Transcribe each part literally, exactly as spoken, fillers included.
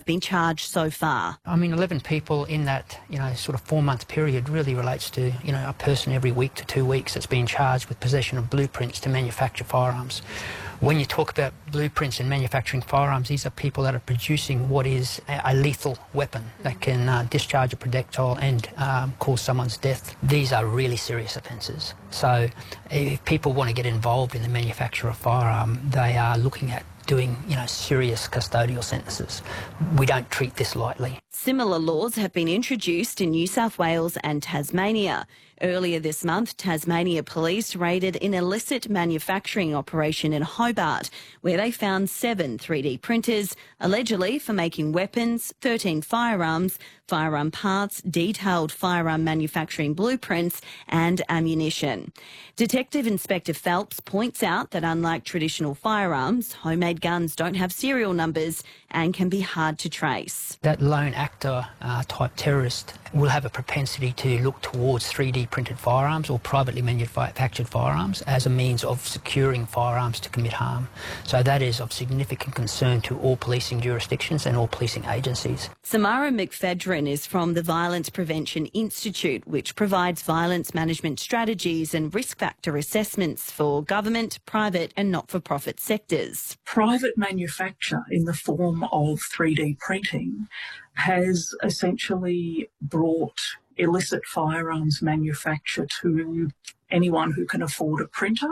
been charged so far. I mean, eleven people in that, you know, sort of four-month period really relates to, you know, a person every week to two weeks that's being charged with possession of blueprints to manufacture firearms. When you talk about blueprints and manufacturing firearms, these are people that are producing what is a, a lethal weapon that can uh, discharge a projectile and um, cause someone's death. These are really serious offences. So if people want to get involved in the manufacture of firearm, they are looking at doing, you know, serious custodial sentences. We don't treat this lightly. Similar laws have been introduced in New South Wales and Tasmania. Earlier this month, Tasmania Police raided an illicit manufacturing operation in Hobart, where they found seven three D printers, allegedly for making weapons, thirteen firearms, firearm parts, detailed firearm manufacturing blueprints and ammunition. Detective Inspector Phelps points out that unlike traditional firearms, homemade guns don't have serial numbers and can be hard to trace. That lone actor uh, type terrorist will have a propensity to look towards three D printed firearms or privately manufactured firearms as a means of securing firearms to commit harm. So that is of significant concern to all policing jurisdictions and all policing agencies. Samara McFedrin is from the Violence Prevention Institute, which provides violence management strategies and risk factor assessments for government, private and not-for-profit sectors. Private manufacture in the form of three D printing has essentially brought illicit firearms manufacture to anyone who can afford a printer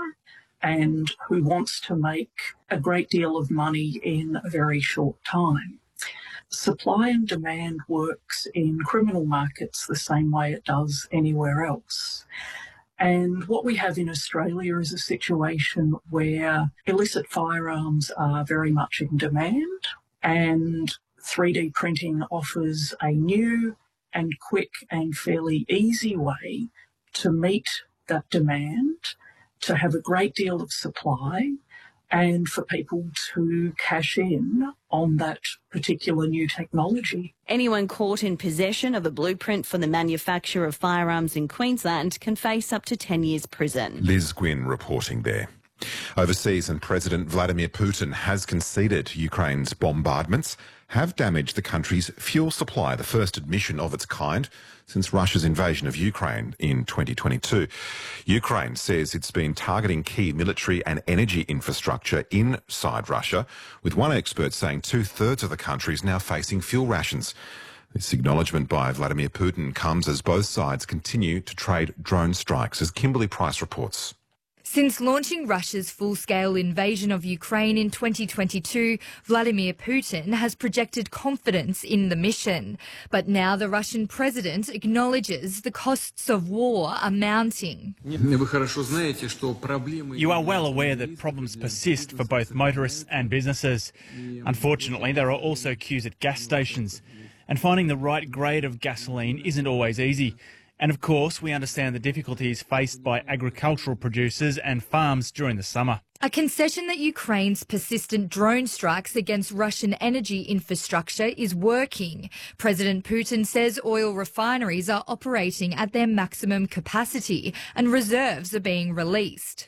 and who wants to make a great deal of money in a very short time. Supply and demand works in criminal markets the same way it does anywhere else. And what we have in Australia is a situation where illicit firearms are very much in demand, and three D printing offers a new and quick and fairly easy way to meet that demand, to have a great deal of supply, and for people to cash in on that particular new technology. Anyone caught in possession of a blueprint for the manufacture of firearms in Queensland can face up to ten years prison. Liz Gwynn reporting there. Overseas, and President Vladimir Putin has conceded Ukraine's bombardments have damaged the country's fuel supply, the first admission of its kind since Russia's invasion of Ukraine in twenty twenty-two. Ukraine says it's been targeting key military and energy infrastructure inside Russia, with one expert saying two-thirds of the country is now facing fuel rations. This acknowledgement by Vladimir Putin comes as both sides continue to trade drone strikes, as Kimberly Price reports. Since launching Russia's full-scale invasion of Ukraine in twenty twenty-two, Vladimir Putin has projected confidence in the mission. But now the Russian president acknowledges the costs of war are mounting. You are well aware that problems persist for both motorists and businesses. Unfortunately, there are also queues at gas stations, and finding the right grade of gasoline isn't always easy. And of course, we understand the difficulties faced by agricultural producers and farms during the summer. A concession that Ukraine's persistent drone strikes against Russian energy infrastructure is working. President Putin says oil refineries are operating at their maximum capacity and reserves are being released.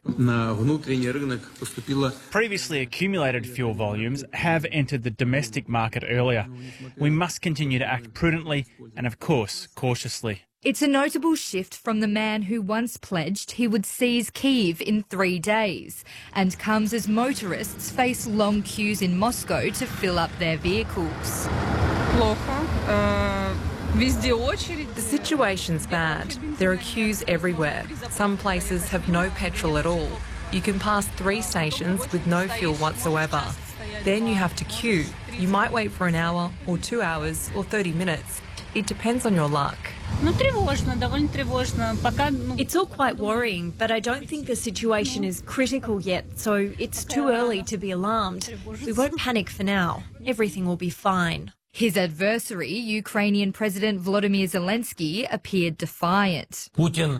Previously accumulated fuel volumes have entered the domestic market earlier. We must continue to act prudently and, of course, cautiously. It's a notable shift from the man who once pledged he would seize Kyiv in three days, and comes as motorists face long queues in Moscow to fill up their vehicles. The situation's bad. There are queues everywhere. Some places have no petrol at all. You can pass three stations with no fuel whatsoever. Then you have to queue. You might wait for an hour or two hours or thirty minutes. It depends on your luck. It's all quite worrying, but I don't think the situation is critical yet, so it's too early to be alarmed. We won't panic for now. Everything will be fine. His adversary, Ukrainian President Volodymyr Zelensky, appeared defiant. Putin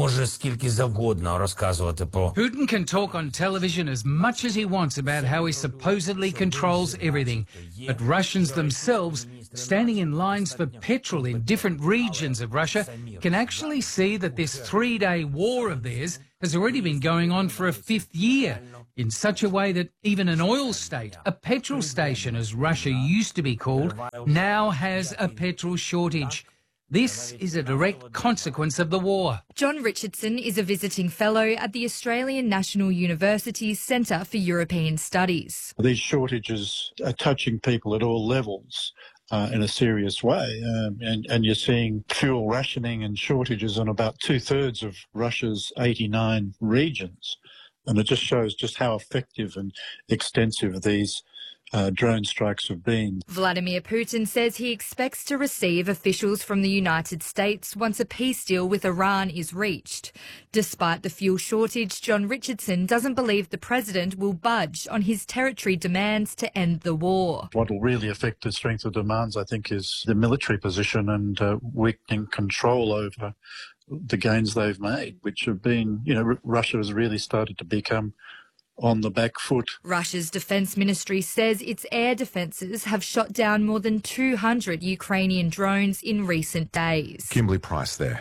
Putin can talk on television as much as he wants about how he supposedly controls everything, but Russians themselves standing in lines for petrol in different regions of Russia can actually see that this three-day war of theirs has already been going on for a fifth year, in such a way that even an oil state, a petrol station as Russia used to be called, now has a petrol shortage. This is a direct consequence of the war. John Richardson is a visiting fellow at the Australian National University's Centre for European Studies. These shortages are touching people at all levels uh, in a serious way, um, and, and you're seeing fuel rationing and shortages on about two-thirds of Russia's eighty-nine regions. And it just shows just how effective and extensive these Uh, drone strikes have been. Vladimir Putin says he expects to receive officials from the United States once a peace deal with Iran is reached. Despite the fuel shortage, John Richardson doesn't believe the president will budge on his territory demands to end the war. What will really affect the strength of demands, I think, is the military position and uh, weakening control over the gains they've made, which have been, you know, R- Russia has really started to become on the back foot. Russia's defence ministry says its air defences have shot down more than two hundred Ukrainian drones in recent days. Kimberly Price there.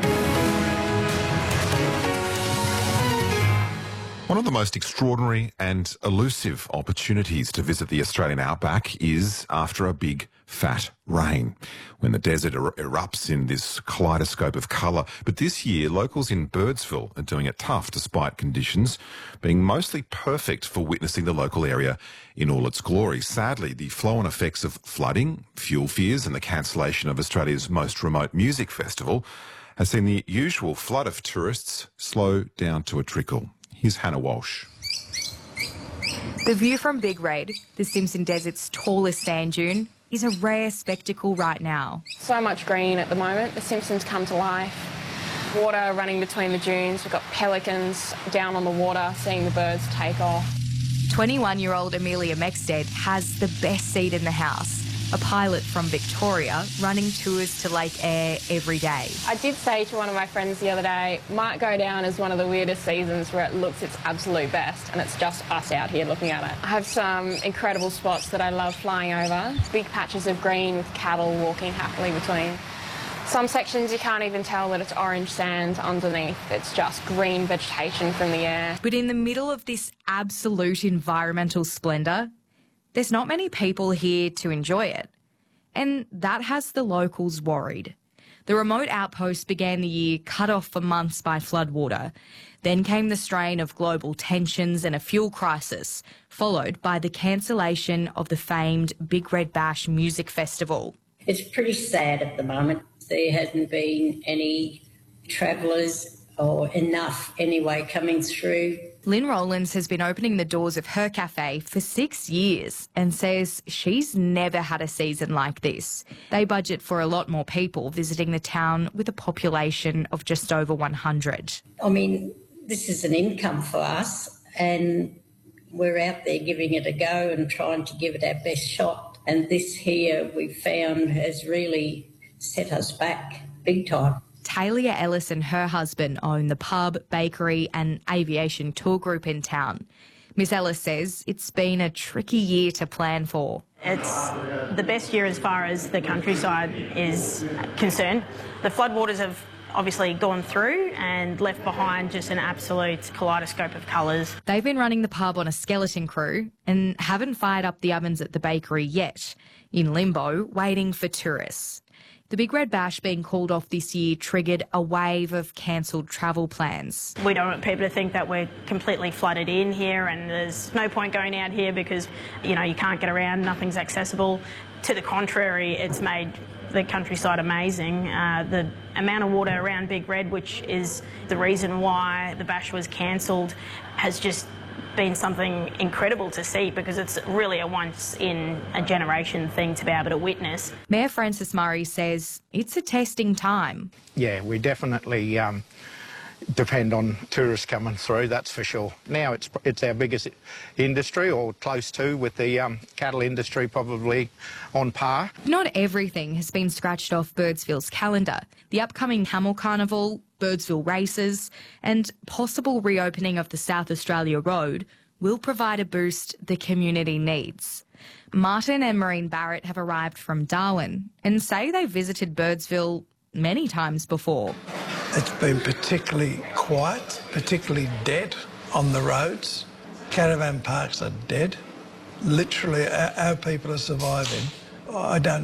One of the most extraordinary and elusive opportunities to visit the Australian outback is after a big fat rain, when the desert er- erupts in this kaleidoscope of colour. But this year, locals in Birdsville are doing it tough despite conditions being mostly perfect for witnessing the local area in all its glory. Sadly, the flow-on effects of flooding, fuel fears and the cancellation of Australia's most remote music festival has seen the usual flood of tourists slow down to a trickle. Here's Hannah Walsh. The view from Big Red, the Simpson Desert's tallest sand dune, is a rare spectacle right now. So much green at the moment. The Simpsons come to life. Water running between the dunes. We've got pelicans down on the water, seeing the birds take off. twenty-one-year-old Amelia Mexted has the best seat in the house. A pilot from Victoria running tours to Lake Eyre every day. I did say to one of my friends the other day, might go down as one of the weirdest seasons where it looks its absolute best and it's just us out here looking at it. I have some incredible spots that I love flying over. Big patches of green with cattle walking happily between. Some sections you can't even tell that it's orange sand underneath. It's just green vegetation from the air. But in the middle of this absolute environmental splendour, there's not many people here to enjoy it. And that has the locals worried. The remote outpost began the year cut off for months by floodwater. Then came the strain of global tensions and a fuel crisis, followed by the cancellation of the famed Big Red Bash Music Festival. It's pretty sad at the moment. There hasn't been any travellers or enough anyway coming through. Lynn Rowlands has been opening the doors of her cafe for six years and says she's never had a season like this. They budget for a lot more people visiting the town with a population of just over one hundred. I mean, this is an income for us and we're out there giving it a go and trying to give it our best shot. And this here we've found has really set us back big time. Talia Ellis and her husband own the pub, bakery and aviation tour group in town. Miss Ellis says it's been a tricky year to plan for. It's the best year as far as the countryside is concerned. The floodwaters have obviously gone through and left behind just an absolute kaleidoscope of colours. They've been running the pub on a skeleton crew and haven't fired up the ovens at the bakery yet, in limbo, waiting for tourists. The Big Red Bash being called off this year triggered a wave of cancelled travel plans. We don't want people to think that we're completely flooded in here and there's no point going out here because, you know, you can't get around, nothing's accessible. To the contrary, it's made the countryside amazing. Uh, the amount of water around Big Red, which is the reason why the bash was cancelled, has just been something incredible to see because it's really a once-in-a-generation thing to be able to witness. Mayor Francis Murray says it's a testing time. Yeah, we definitely um, depend on tourists coming through, that's for sure. Now it's it's our biggest industry, or close to, with the um, cattle industry probably on par. Not everything has been scratched off Birdsville's calendar. The upcoming Camel Carnival, Birdsville races and possible reopening of the South Australia Road will provide a boost the community needs. Martin and Maureen Barrett have arrived from Darwin and say they visited Birdsville many times before. It's been particularly quiet, particularly dead on the roads. Caravan parks are dead. Literally, our, our people are surviving. I don't